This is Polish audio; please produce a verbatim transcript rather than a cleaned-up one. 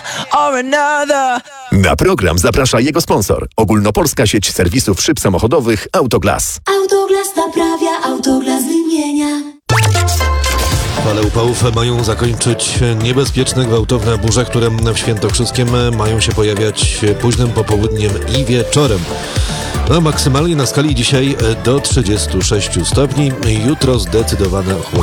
or another. Na program zaprasza jego sponsor. Ogólnopolska sieć serwisów szyb samochodowych Autoglas. Autoglas naprawia, Autoglas wymienia. Fale upałów mają zakończyć niebezpieczne, gwałtowne burze, które w Świętokrzyskiem mają się pojawiać późnym popołudniem i wieczorem. No, maksymalnie na skali dzisiaj do trzydziestu sześciu stopni, jutro zdecydowane ochłodzenie.